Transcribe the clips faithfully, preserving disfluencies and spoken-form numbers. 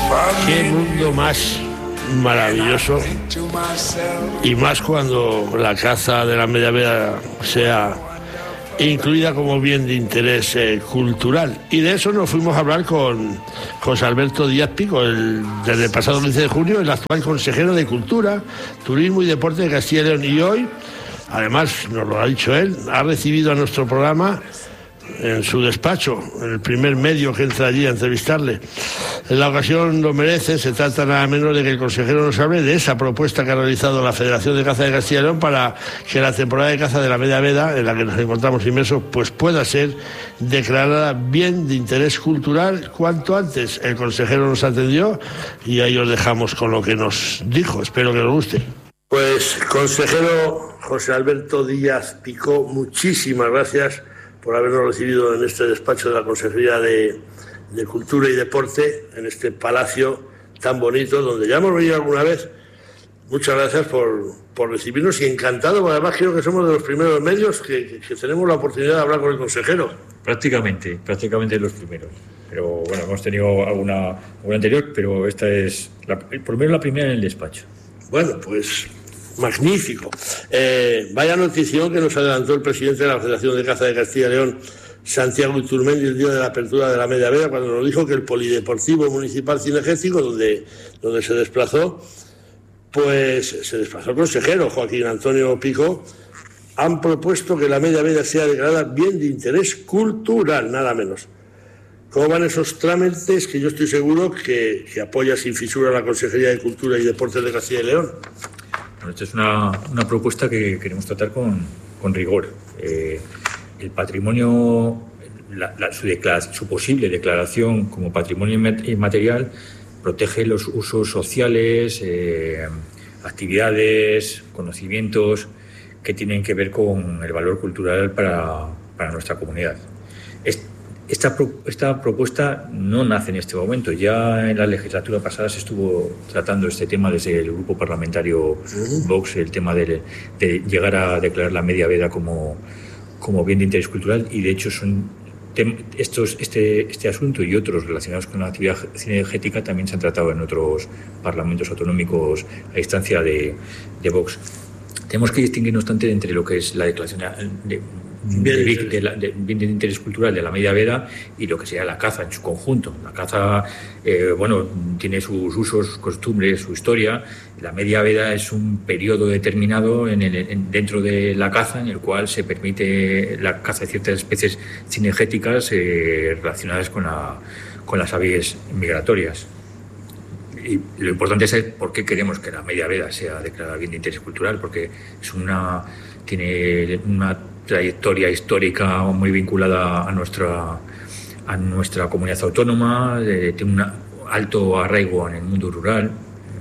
Qué mundo más maravilloso, y más cuando la caza de la media veda sea incluida como bien de interés eh, cultural. Y de eso nos fuimos a hablar con José Alberto Díaz Pico, el, desde el pasado quince de junio, el actual consejero de Cultura, Turismo y Deporte de Castilla y León. Y hoy, además, nos lo ha dicho él, ha recibido a nuestro programa en su despacho, en el primer medio que entra allí a entrevistarle. En la ocasión lo merece. Se trata nada menos de que el consejero nos hable de esa propuesta que ha realizado la Federación de Caza de Castilla y León para que la temporada de caza de la media veda, en la que nos encontramos inmersos, pues pueda ser declarada bien de interés cultural cuanto antes. El consejero nos atendió y ahí os dejamos con lo que nos dijo. Espero que os guste. Pues, consejero José Alberto Díaz Pico, muchísimas gracias por habernos recibido en este despacho de la Consejería de, de Cultura y Deporte, en este palacio tan bonito, donde ya hemos venido alguna vez. Muchas gracias por, por recibirnos y encantado, porque además creo que somos de los primeros medios que, que, que tenemos la oportunidad de hablar con el consejero. Prácticamente, prácticamente los primeros. Pero bueno, hemos tenido alguna, alguna anterior, pero esta es, la, por lo menos la primera en el despacho. Bueno, pues magnífico. Eh, vaya notición que nos adelantó el presidente de la Federación de Caza de Castilla y León, Santiago Iturmendi, el día de la apertura de la media veda, cuando nos dijo que el Polideportivo Municipal Cinegético, donde, donde se desplazó, pues se desplazó el consejero Joaquín Antonio Pico, han propuesto que la media veda sea declarada bien de interés cultural, nada menos. ¿Cómo van esos trámites que yo estoy seguro que, que apoya sin fisura la Consejería de Cultura y Deportes de Castilla y León? Bueno, esta es una, una propuesta que queremos tratar con, con rigor. Eh, el patrimonio, la, la, su, su posible declaración como patrimonio inmaterial protege los usos sociales, eh, actividades, conocimientos que tienen que ver con el valor cultural para, para nuestra comunidad. Es, Esta, esta propuesta no nace en este momento. Ya en la legislatura pasada se estuvo tratando este tema desde el grupo parlamentario Vox, el tema de, de llegar a declarar la media veda como, como bien de interés cultural, y de hecho son tem, estos, este, este asunto y otros relacionados con la actividad cinegética también se han tratado en otros parlamentos autonómicos a instancia de, de Vox. Tenemos que distinguir, no obstante, entre lo que es la declaración de De, de, de, la, de bien de interés cultural de la media veda y lo que sería la caza en su conjunto. La caza, eh, bueno, tiene sus usos, costumbres, su historia. La media veda es un periodo determinado en el, en, dentro de la caza, en el cual se permite la caza de ciertas especies cinegéticas eh, relacionadas con, la, con las aves migratorias. Y lo importante es saber por qué queremos que la media veda sea declarada bien de interés cultural, porque es una, tiene una trayectoria histórica muy vinculada a nuestra, a nuestra comunidad autónoma, eh, tiene un alto arraigo en el mundo rural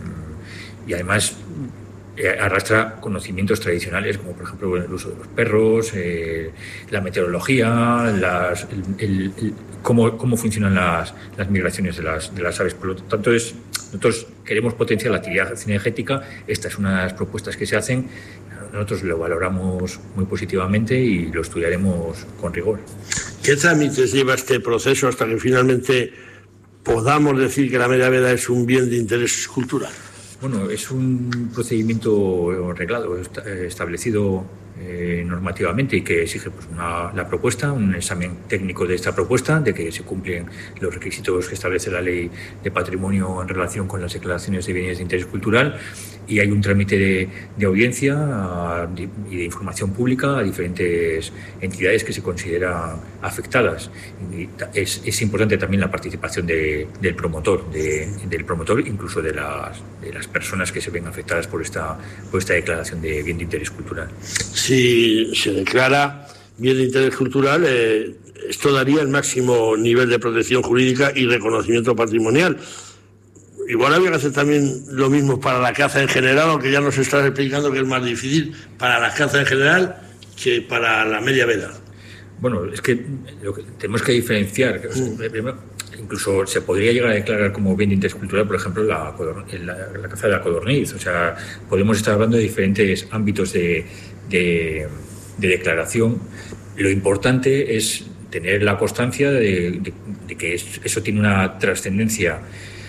y además eh, arrastra conocimientos tradicionales como por ejemplo el uso de los perros, eh, la meteorología, las, el, el, el, cómo, cómo funcionan las, las migraciones de las, de las aves. Por lo tanto, es, nosotros queremos potenciar la actividad cinegética. Esta es una de las propuestas que se hacen. Nosotros lo valoramos muy positivamente y lo estudiaremos con rigor. ¿Qué trámites lleva este proceso hasta que finalmente podamos decir que la media veda es un bien de interés cultural? Bueno, es un procedimiento reglado, establecido eh, normativamente y que exige pues, una, la propuesta, un examen técnico de esta propuesta, de que se cumplen los requisitos que establece la Ley de Patrimonio en relación con las declaraciones de bienes de interés cultural, y hay un trámite de, de audiencia a, y de información pública a diferentes entidades que se consideran afectadas. Y es, es importante también la participación de, del promotor, de, del promotor, incluso de las, de las personas que se ven afectadas por esta, por esta declaración de bien de interés cultural. Si se declara bien de interés cultural, eh, esto daría el máximo nivel de protección jurídica y reconocimiento patrimonial. Igual había que hacer también lo mismo para la caza en general, aunque ya nos estás explicando que es más difícil para la caza en general que para la media veda. Bueno, es que, lo que tenemos que diferenciar. Mm. Primero, incluso se podría llegar a declarar como bien de interés cultural, por ejemplo, la, la, la caza de la codorniz. O sea, podemos estar hablando de diferentes ámbitos de, de, de declaración. Lo importante es tener la constancia de, de, de que es, eso tiene una trascendencia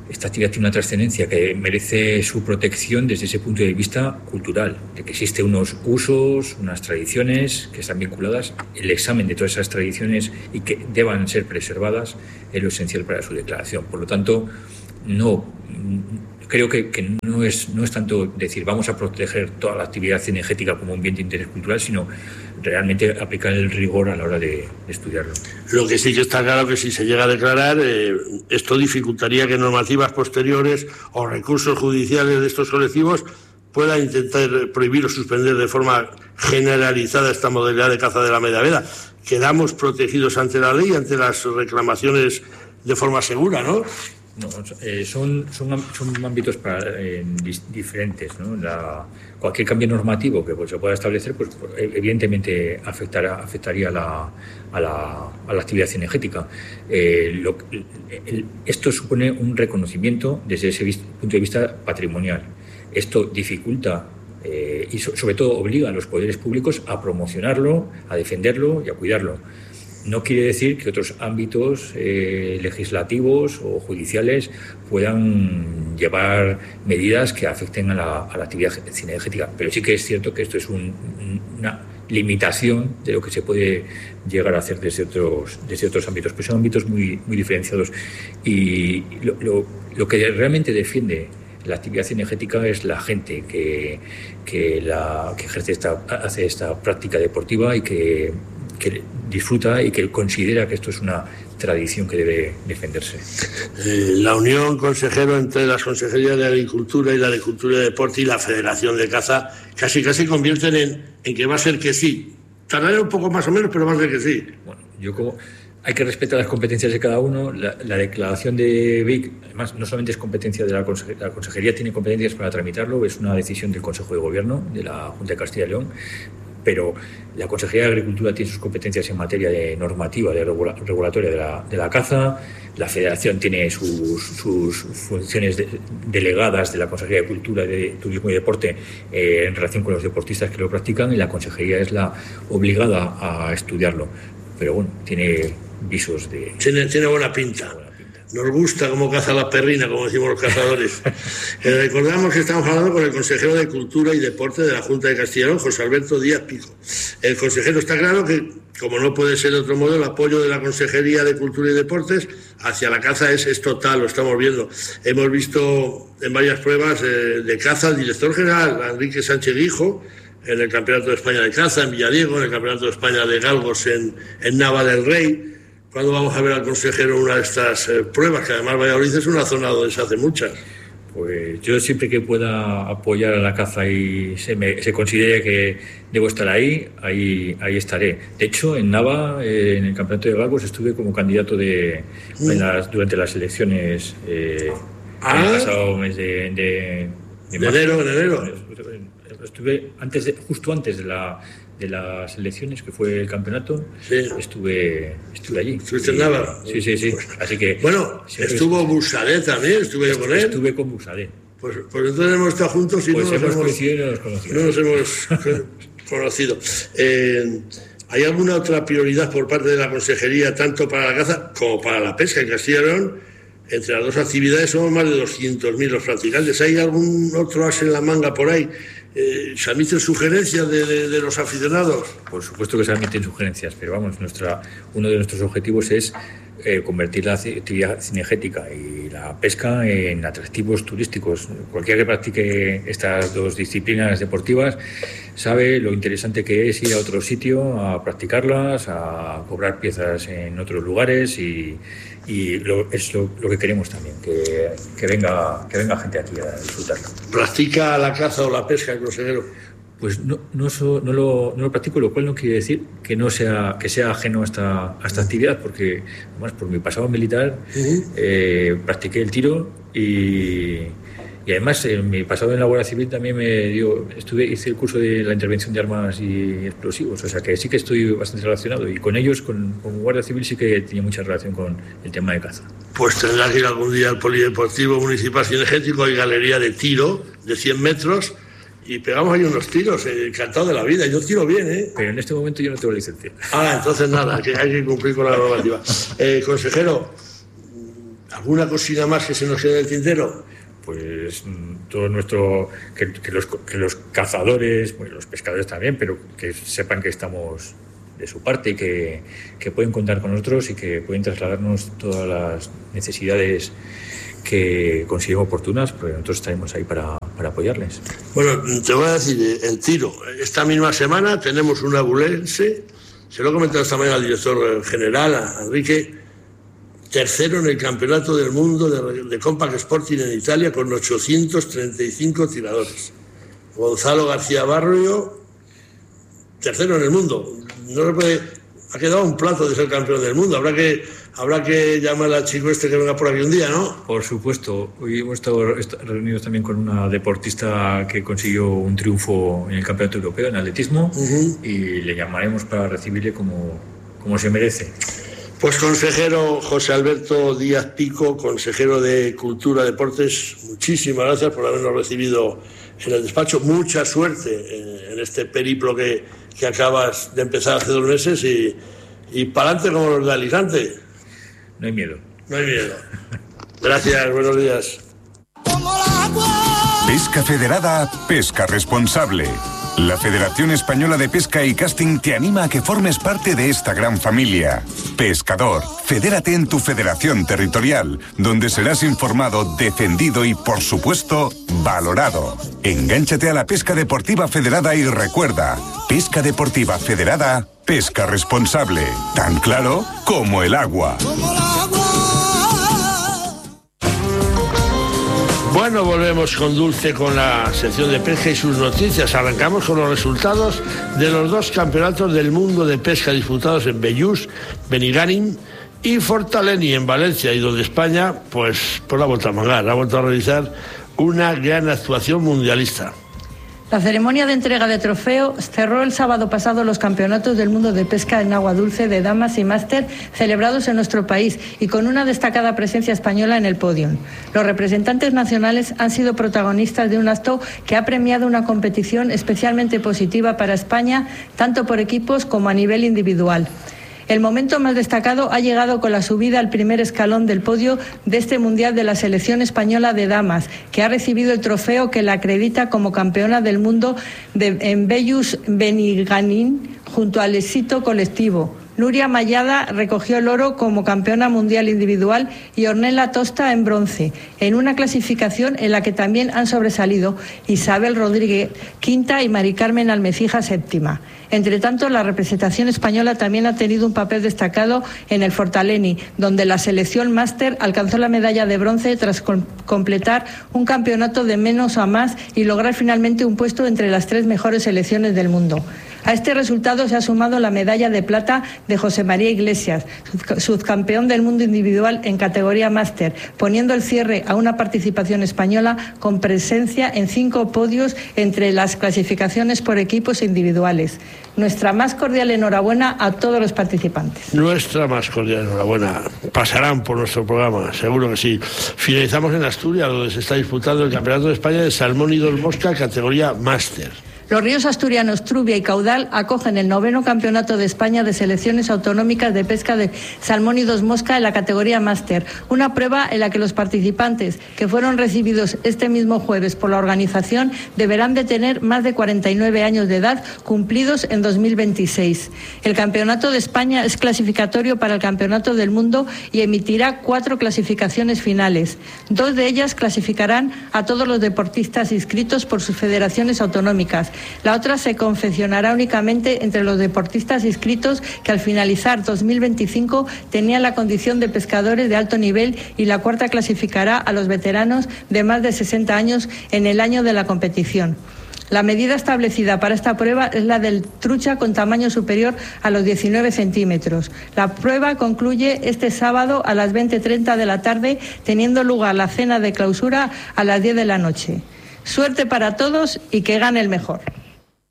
esta actividad tiene una trascendencia que merece su protección desde ese punto de vista cultural, de que existen unos usos, unas tradiciones que están vinculadas, el examen de todas esas tradiciones y que deban ser preservadas es lo esencial para su declaración. Por lo tanto, no creo que, que no es no es tanto decir vamos a proteger toda la actividad cinegética como un bien de interés cultural, sino realmente aplicar el rigor a la hora de, de estudiarlo. Lo que sí que está claro que si se llega a declarar, eh, esto dificultaría que normativas posteriores o recursos judiciales de estos colectivos puedan intentar prohibir o suspender de forma generalizada esta modalidad de caza de la media veda. Quedamos protegidos ante la ley, ante las reclamaciones de forma segura, ¿no? No, eh, son, son, son ámbitos para, eh, diferentes, ¿no? La, cualquier cambio normativo que pues, se pueda establecer, pues evidentemente afectará, afectaría a la, a, la, a la actividad cinegética. Eh, lo, el, esto supone un reconocimiento desde ese punto de vista patrimonial. Esto dificulta eh, y so, sobre todo obliga a los poderes públicos a promocionarlo, a defenderlo y a cuidarlo. No quiere decir que otros ámbitos eh, legislativos o judiciales puedan llevar medidas que afecten a la, a la actividad cinegética, pero sí que es cierto que esto es un, una limitación de lo que se puede llegar a hacer desde otros, desde otros ámbitos, pues son ámbitos muy, muy diferenciados. Y lo, lo, lo que realmente defiende la actividad cinegética es la gente que, que, la, que ejerce esta, hace esta práctica deportiva y que que disfruta y que considera que esto es una tradición que debe defenderse. Eh, la unión, consejero, entre las consejerías de Agricultura y la de Cultura y Deporte y la Federación de Caza casi casi convierten en, en que va a ser que sí. Tardará un poco más o menos, pero va a ser que sí. Bueno, yo como hay que respetar las competencias de cada uno. La, la declaración de Vic, además, no solamente es competencia de la consejería, la consejería tiene competencias para tramitarlo, es una decisión del Consejo de Gobierno de la Junta de Castilla y León, pero la Consejería de Agricultura tiene sus competencias en materia de normativa, de regula, regulatoria de la, de la caza. La Federación tiene sus, sus funciones de, delegadas de la Consejería de Cultura, de Turismo y Deporte eh, en relación con los deportistas que lo practican, y la Consejería es la obligada a estudiarlo. Pero bueno, tiene visos de... Tiene, tiene buena pinta. Nos gusta cómo caza la perrina, como decimos los cazadores. Eh, recordamos que estamos hablando con el consejero de Cultura y Deporte de la Junta de Castilla y León, José Alberto Díaz Pico. El consejero está claro que, como no puede ser de otro modo, el apoyo de la Consejería de Cultura y Deportes hacia la caza es, es total, lo estamos viendo. Hemos visto en varias pruebas eh, de caza al director general, Enrique Sánchez Guijo, en el Campeonato de España de Caza, en Villadiego, en el Campeonato de España de Galgos, en, en Nava del Rey. ¿Cuándo vamos a ver al consejero una de estas eh, pruebas? Que además Valladolid es una zona donde se hacen muchas. Pues yo siempre que pueda apoyar a la caza y se, me, se considere que debo estar ahí, ahí, ahí estaré. De hecho, en Nava, eh, en el Campeonato de Galgos, estuve como candidato de, mm. en las, durante las elecciones eh, ah. el pasado mes de, de, de, de enero, en enero. Estuve antes de, justo antes de la de las elecciones, que fue el campeonato, sí. estuve estuve allí. ¿Estuviste en Nava? Sí, sí, sí. Así que bueno, estuvo Busadet también, estuve yo con él. Estuve con Busadet. Pues, pues entonces hemos estado juntos y pues no, nos hemos hemos, conocido y no nos conocido. no nos hemos conocido. Eh, ¿Hay alguna otra prioridad por parte de la consejería, tanto para la caza como para la pesca en Castilla y León? Entre las dos actividades somos más de doscientos mil los practicantes. ¿Hay algún otro as en la manga por ahí? Eh, ¿Se admiten sugerencias de, de, de los aficionados? Por supuesto que se admiten sugerencias, pero vamos, nuestra, uno de nuestros objetivos es eh, convertir la actividad cinegética y la pesca en atractivos turísticos. Cualquiera que practique estas dos disciplinas deportivas sabe lo interesante que es ir a otro sitio a practicarlas, a cobrar piezas en otros lugares, y, y lo, es lo, lo que queremos también, que, que, venga, que venga gente aquí a disfrutarlo. ¿Practica la caza o la pesca el consejero? Pues no, no, so, no, lo, no lo practico, lo cual no quiere decir que no sea que sea ajeno a esta, a esta actividad, porque además por mi pasado militar uh-huh. eh, practiqué el tiro y, y además en mi pasado en la Guardia Civil también me dio, estuve hice el curso de la intervención de armas y explosivos, o sea que sí que estoy bastante relacionado, y con ellos, con, con Guardia Civil, sí que tenía mucha relación con el tema de caza. Pues tendrás que ir algún día al Polideportivo Municipal Cinegético, hay galería de tiro de cien metros, y pegamos ahí unos tiros, eh, encantado de la vida. Yo tiro bien, ¿eh? Pero en este momento yo no tengo licencia. Ah, entonces nada, que hay que cumplir con la normativa. Eh, consejero, ¿Alguna cosilla más que se nos quede en el tintero? Pues todo nuestro que, que, los, que los cazadores, bueno, los pescadores también, pero que sepan que estamos de su parte y que, que pueden contar con nosotros y que pueden trasladarnos todas las necesidades que consideren oportunas, porque nosotros estaremos ahí para, para apoyarles. Bueno, te voy a decir en tiro, esta misma semana tenemos un abulense, se lo he comentado esta mañana al director general, a Enrique, tercero en el campeonato del mundo de, de Compact Sporting en Italia con ochocientos treinta y cinco tiradores. Gonzalo García Barrio, tercero en el mundo. No se puede, ha quedado un plato de ser campeón del mundo. Habrá que, habrá que llamar al chico este que venga por aquí un día, ¿no? Por supuesto. Hoy hemos estado reunidos también con una deportista que consiguió un triunfo en el campeonato europeo en atletismo, uh-huh. y le llamaremos para recibirle como, como se merece. Pues consejero José Alberto Díaz Pico, consejero de Cultura, Deportes, muchísimas gracias por habernos recibido en el despacho. Mucha suerte en este periplo que, que acabas de empezar hace dos meses y, y para adelante como los de Alicante. No hay miedo. No hay miedo. Gracias, buenos días. Pesca Federada, pesca responsable. La Federación Española de Pesca y Casting te anima a que formes parte de esta gran familia. Pescador, fedérate en tu federación territorial, donde serás informado, defendido y, por supuesto, valorado. Engánchate a la pesca deportiva federada y recuerda, pesca deportiva federada, pesca responsable. Tan claro como el agua. Bueno, volvemos con Dulce con la sección de pesca y sus noticias. Arrancamos con los resultados de los dos campeonatos del mundo de pesca disputados en Bellús, Benigànim y Fortaleny en Valencia, y donde España, pues, por la vuelta a mangar, ha vuelto a realizar una gran actuación mundialista. La ceremonia de entrega de trofeo cerró el sábado pasado los campeonatos del mundo de pesca en agua dulce de damas y máster celebrados en nuestro país y con una destacada presencia española en el podio. Los representantes nacionales han sido protagonistas de un acto que ha premiado una competición especialmente positiva para España, tanto por equipos como a nivel individual. El momento más destacado ha llegado con la subida al primer escalón del podio de este Mundial de la selección española de damas, que ha recibido el trofeo que la acredita como campeona del mundo de, en Bellús Benigànim junto al éxito colectivo. Nuria Mayada recogió el oro como campeona mundial individual y Ornella Tosta en bronce, en una clasificación en la que también han sobresalido Isabel Rodríguez, quinta, y Mari Carmen Almecija, séptima. Entre tanto, la representación española también ha tenido un papel destacado en el Fortaleny, donde la selección máster alcanzó la medalla de bronce tras com- completar un campeonato de menos a más y lograr finalmente un puesto entre las tres mejores selecciones del mundo. A este resultado se ha sumado la medalla de plata de José María Iglesias, subcampeón del mundo individual en categoría máster, poniendo el cierre a una participación española con presencia en cinco podios entre las clasificaciones por equipos e individuales. Nuestra más cordial enhorabuena a todos los participantes. Nuestra más cordial enhorabuena. Pasarán por nuestro programa, seguro que sí. Finalizamos en Asturias, donde se está disputando el Campeonato de España de Salmón y Dos Mosca, categoría máster. Los ríos asturianos Trubia y Caudal acogen el noveno Campeonato de España de Selecciones Autonómicas de Pesca de Salmón y Dos Mosca en la categoría máster, una prueba en la que los participantes, que fueron recibidos este mismo jueves por la organización, deberán de tener más de cuarenta y nueve años de edad cumplidos en dos mil veintiséis. El Campeonato de España es clasificatorio para el Campeonato del Mundo y emitirá cuatro clasificaciones finales. Dos de ellas clasificarán a todos los deportistas inscritos por sus federaciones autonómicas. La otra se confeccionará únicamente entre los deportistas inscritos que al finalizar dos mil veinticinco tenían la condición de pescadores de alto nivel, y la cuarta clasificará a los veteranos de más de sesenta años en el año de la competición. La medida establecida para esta prueba es la del trucha con tamaño superior a los diecinueve centímetros. La prueba concluye este sábado a las veinte treinta de la tarde, teniendo lugar la cena de clausura a las diez de la noche. Suerte para todos y que gane el mejor.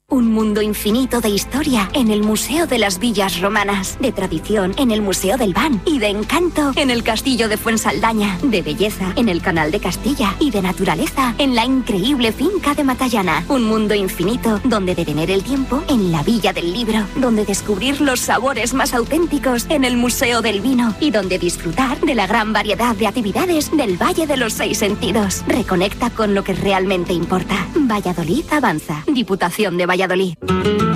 Un mundo infinito de historia en el Museo de las Villas Romanas, de tradición en el Museo del Ban y de encanto en el Castillo de Fuensaldaña, de belleza en el Canal de Castilla y de naturaleza en la increíble finca de Matallana. Un mundo infinito donde detener el tiempo en la Villa del Libro, donde descubrir los sabores más auténticos en el Museo del Vino y donde disfrutar de la gran variedad de actividades del Valle de los Seis Sentidos. Reconecta con lo que realmente importa. Valladolid avanza. Diputación de Valladolid.